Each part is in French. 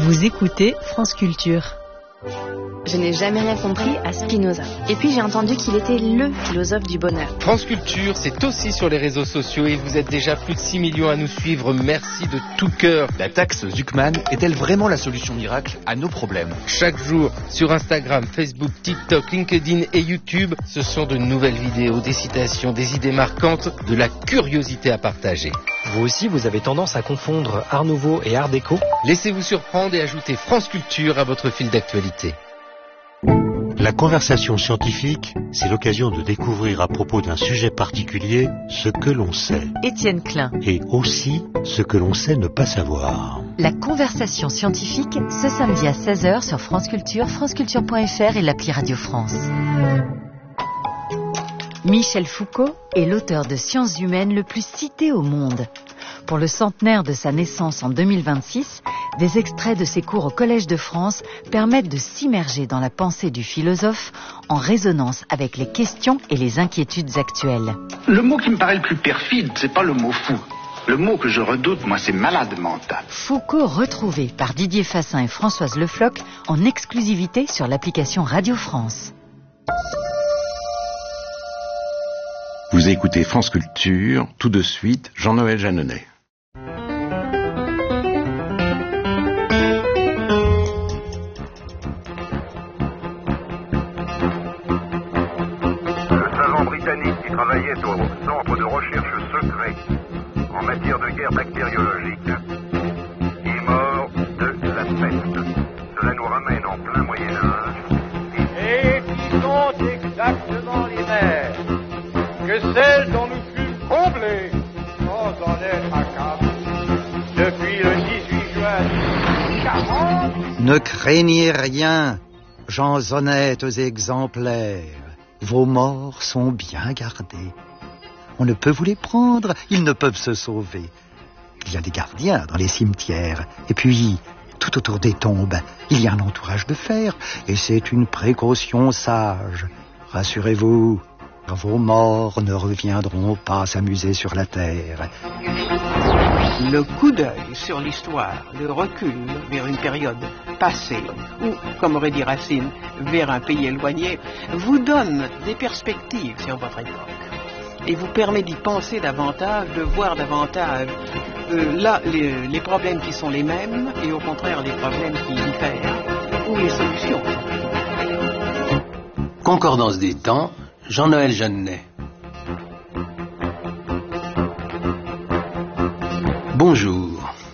Vous écoutez France Culture. Je n'ai jamais rien compris à Spinoza. Et puis j'ai entendu qu'il était le philosophe du bonheur. France Culture, c'est aussi sur les réseaux sociaux et vous êtes déjà plus de 6 millions à nous suivre. Merci de tout cœur. La taxe Zuckman est-elle vraiment la solution miracle à nos problèmes ? Chaque jour, sur Instagram, Facebook, TikTok, LinkedIn et YouTube, ce sont de nouvelles vidéos, des citations, des idées marquantes, de la curiosité à partager. Vous aussi, vous avez tendance à confondre Art Nouveau et Art Déco ? Laissez-vous surprendre et ajoutez France Culture à votre fil d'actualité. La conversation scientifique, c'est l'occasion de découvrir à propos d'un sujet particulier ce que l'on sait. Étienne Klein. Et aussi ce que l'on sait ne pas savoir. La conversation scientifique, ce samedi à 16h sur France Culture, franceculture.fr et l'appli Radio France. Michel Foucault est l'auteur de Sciences humaines le plus cité au monde. Pour le centenaire de sa naissance en 2026, des extraits de ses cours au Collège de France permettent de s'immerger dans la pensée du philosophe en résonance avec les questions et les inquiétudes actuelles. Le mot qui me paraît le plus perfide, c'est pas le mot fou. Le mot que je redoute, moi, c'est malade mental. Foucault retrouvé par Didier Fassin et Françoise Le Floch en exclusivité sur l'application Radio France. Vous écoutez France Culture, tout de suite, Jean-Noël Jeanneney. Qui travaillait au centre de recherche secret en matière de guerre bactériologique est mort de la peste. Cela nous ramène en plein Moyen-Âge. Et qui sont exactement les mêmes que celles dont nous fûmes comblés sans en être à cap depuis le 18 juin 1940. Ne craignez rien, gens honnêtes et exemplaires. Vos morts sont bien gardés. On ne peut vous les prendre, ils ne peuvent se sauver. Il y a des gardiens dans les cimetières. Et puis, tout autour des tombes, il y a un entourage de fer. Et c'est une précaution sage. Rassurez-vous, vos morts ne reviendront pas s'amuser sur la terre. Le coup d'œil sur l'histoire, le recul vers une période passée, ou, comme aurait dit Racine, vers un pays éloigné, vous donne des perspectives sur votre époque. Et vous permet d'y penser davantage, de voir davantage là les problèmes qui sont les mêmes, et au contraire les problèmes qui diffèrent, ou les solutions. Concordance des temps, Jean-Noël Jeanneney. Bonjour.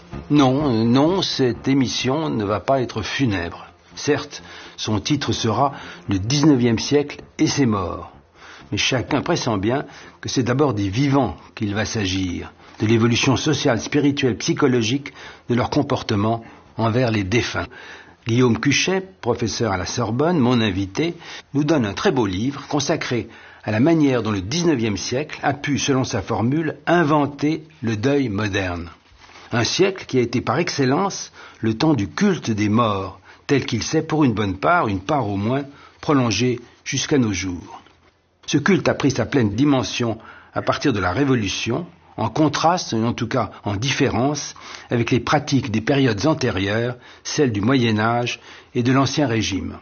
Non, cette émission ne va pas être funèbre. Certes, son titre sera « Le 19e siècle et ses morts ». Mais chacun pressent bien que c'est d'abord des vivants qu'il va s'agir, de l'évolution sociale, spirituelle, psychologique de leur comportement envers les défunts. Guillaume Cuchet, professeur à la Sorbonne, mon invité, nous donne un très beau livre consacré à la manière dont le 19e siècle a pu, selon sa formule, inventer le deuil moderne. Un siècle qui a été par excellence le temps du culte des morts, tel qu'il s'est pour une bonne part, une part au moins, prolongé jusqu'à nos jours. Ce culte a pris sa pleine dimension à partir de la Révolution, en contraste, et en tout cas en différence, avec les pratiques des périodes antérieures, celles du Moyen-Âge et de l'Ancien Régime.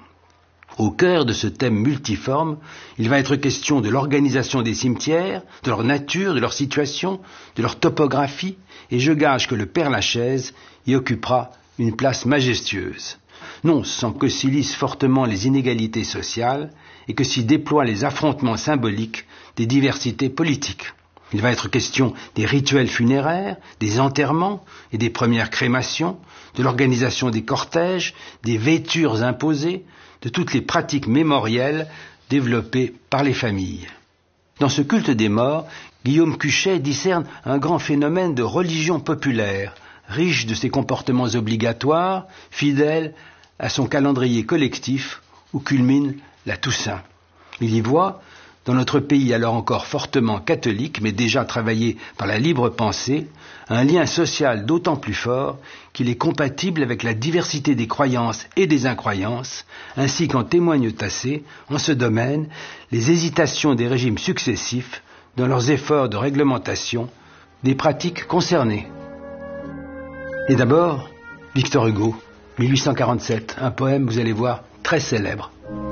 Au cœur de ce thème multiforme, il va être question de l'organisation des cimetières, de leur nature, de leur situation, de leur topographie, et je gage que le Père Lachaise y occupera une place majestueuse. Non sans que s'y lissent fortement les inégalités sociales et que s'y déploient les affrontements symboliques des diversités politiques. Il va être question des rituels funéraires, des enterrements et des premières crémations, de l'organisation des cortèges, des vêtures imposées, de toutes les pratiques mémorielles développées par les familles. Dans ce culte des morts, Guillaume Cuchet discerne un grand phénomène de religion populaire, riche de ses comportements obligatoires, fidèle à son calendrier collectif où culmine la Toussaint. Il y voit, dans notre pays alors encore fortement catholique, mais déjà travaillé par la libre pensée, un lien social d'autant plus fort qu'il est compatible avec la diversité des croyances et des incroyances, ainsi qu'en témoignent assez, en ce domaine, les hésitations des régimes successifs dans leurs efforts de réglementation des pratiques concernées. Et d'abord, Victor Hugo, 1847, un poème, vous allez voir, très célèbre.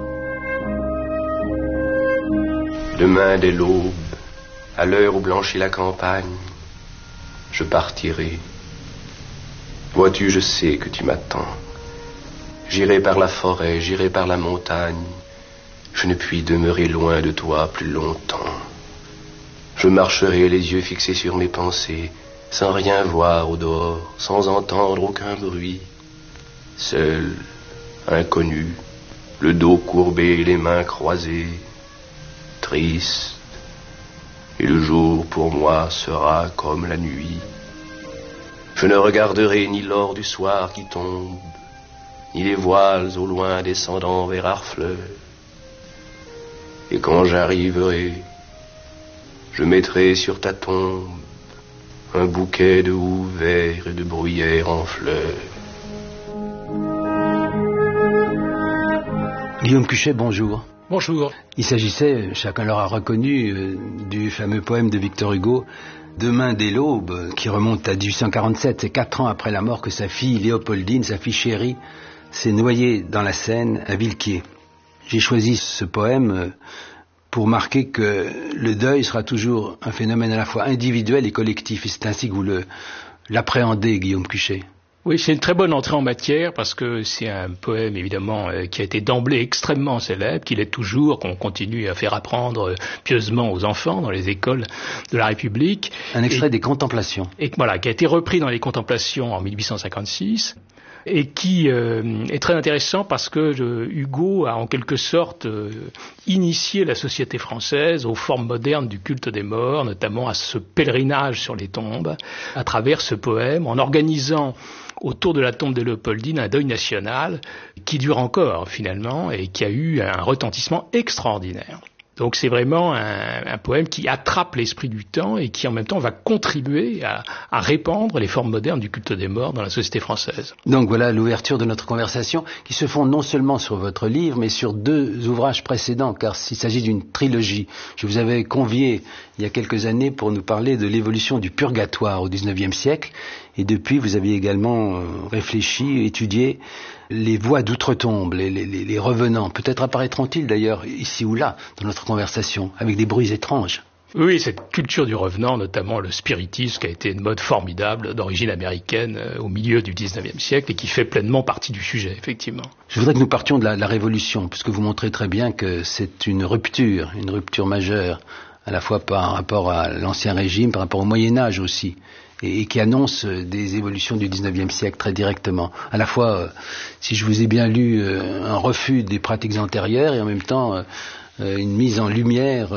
Demain dès l'aube, à l'heure où blanchit la campagne, je partirai. Vois-tu, je sais que tu m'attends. J'irai par la forêt, j'irai par la montagne. Je ne puis demeurer loin de toi plus longtemps. Je marcherai les yeux fixés sur mes pensées, sans rien voir au dehors, sans entendre aucun bruit. Seul, inconnu, le dos courbé, les mains croisées, triste. Et le jour pour moi sera comme la nuit. Je ne regarderai ni l'or du soir qui tombe, ni les voiles au loin descendant vers Harfleur. Et quand j'arriverai, je mettrai sur ta tombe un bouquet de houx verts et de bruyères en fleurs. Guillaume Cuchet, bonjour. Bonjour. Il s'agissait, chacun l'aura reconnu, du fameux poème de Victor Hugo, Demain dès l'aube, qui remonte à 1847. C'est 4 ans après la mort que sa fille Léopoldine, sa fille chérie, s'est noyée dans la Seine à Villequier. J'ai choisi ce poème pour marquer que le deuil sera toujours un phénomène à la fois individuel et collectif. Et c'est ainsi que vous l'appréhendez, Guillaume Cuchet. Oui, c'est une très bonne entrée en matière parce que c'est un poème évidemment qui a été d'emblée extrêmement célèbre, qu'il est toujours, qu'on continue à faire apprendre pieusement aux enfants dans les écoles de la République. Un extrait des Contemplations. Et voilà, qui a été repris dans les Contemplations en 1856. Et qui est très intéressant parce que Hugo a en quelque sorte initié la société française aux formes modernes du culte des morts, notamment à ce pèlerinage sur les tombes, à travers ce poème, en organisant autour de la tombe de Léopoldine un deuil national qui dure encore finalement et qui a eu un retentissement extraordinaire. Donc c'est vraiment un poème qui attrape l'esprit du temps et qui en même temps va contribuer à répandre les formes modernes du culte des morts dans la société française. Donc voilà l'ouverture de notre conversation qui se fonde non seulement sur votre livre mais sur 2 ouvrages précédents car il s'agit d'une trilogie. Je vous avais convié il y a quelques années pour nous parler de l'évolution du purgatoire au XIXe siècle et depuis vous aviez également réfléchi, étudié les voix d'outre-tombe, les revenants. Peut-être apparaîtront-ils d'ailleurs ici ou là dans notre conversation, avec des bruits étranges. Oui, cette culture du revenant, notamment le spiritisme, qui a été une mode formidable d'origine américaine au milieu du XIXe siècle et qui fait pleinement partie du sujet, effectivement. Je voudrais que nous partions de la Révolution, puisque vous montrez très bien que c'est une rupture majeure, à la fois par rapport à l'Ancien Régime, par rapport au Moyen-Âge aussi. Et qui annonce des évolutions du XIXe siècle très directement. À la fois, si je vous ai bien lu, un refus des pratiques antérieures et en même temps une mise en lumière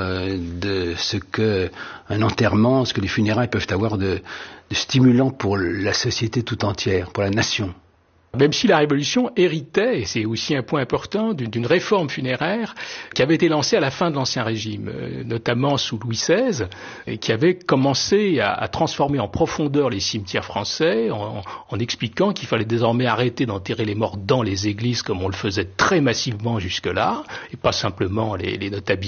de ce que un enterrement, ce que les funérailles peuvent avoir de stimulant pour la société tout entière, pour la nation. Même si la Révolution héritait, et c'est aussi un point important, d'une réforme funéraire qui avait été lancée à la fin de l'Ancien Régime, notamment sous Louis XVI, et qui avait commencé à transformer en profondeur les cimetières français en expliquant qu'il fallait désormais arrêter d'enterrer les morts dans les églises comme on le faisait très massivement jusque-là, et pas simplement les notabilités